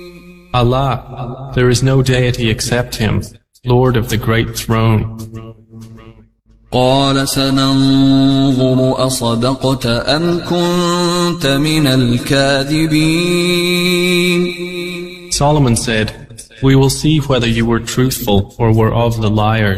Allah, there is no deity except Him, Lord of the Great Throne. قال سننظر أصدقت أم كنت من الكاذبين. Solomon said, we will see whether you were truthful or were of the liars.